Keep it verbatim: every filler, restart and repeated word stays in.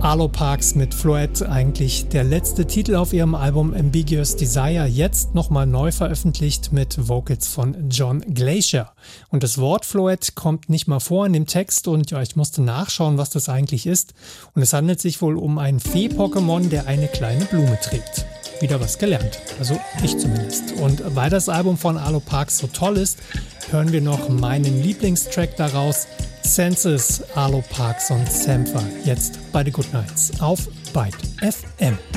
Arlo Parks mit Floette, eigentlich der letzte Titel auf ihrem Album Ambiguous Desire, jetzt nochmal neu veröffentlicht mit Vocals von John Glacier. Und das Wort Floette kommt nicht mal vor in dem Text und ja, ich musste nachschauen, was das eigentlich ist. Und es handelt sich wohl um einen Fee-Pokémon, der eine kleine Blume trägt. Wieder was gelernt, also ich zumindest. Und weil das Album von Arlo Parks so toll ist, hören wir noch meinen Lieblingstrack daraus, Senses, Arlo Parks und Sampha, jetzt bei The Good Nights auf Byte F M.